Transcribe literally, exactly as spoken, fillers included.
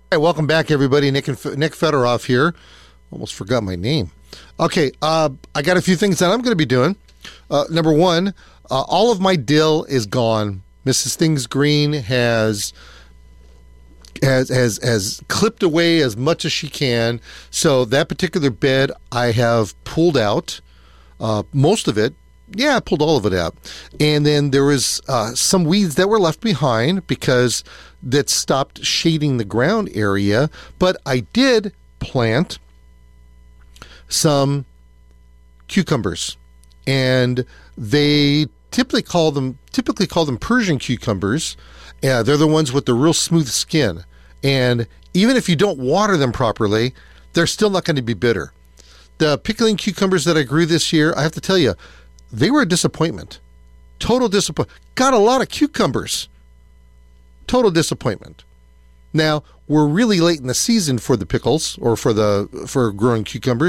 Hey, welcome back, everybody. Nick and F- Nick Fedorov here. Almost forgot my name. Okay, uh, I got a few things that I'm going to be doing. Uh, number one, uh, all of my dill is gone. Missus Things Green has has has has clipped away as much as she can. So that particular bed I have pulled out, uh, most of it. Yeah, I pulled all of it out. And then there was uh, some weeds that were left behind because that stopped shading the ground area. But I did plant some cucumbers, and they typically call them typically call them Persian cucumbers. Yeah, they're the ones with the real smooth skin. And even if you don't water them properly, they're still not going to be bitter. The pickling cucumbers that I grew this year, I have to tell you, they were a disappointment. Total disappointment. Got a lot of cucumbers. Total disappointment. Now, we're really late in the season for the pickles or for the for growing cucumbers.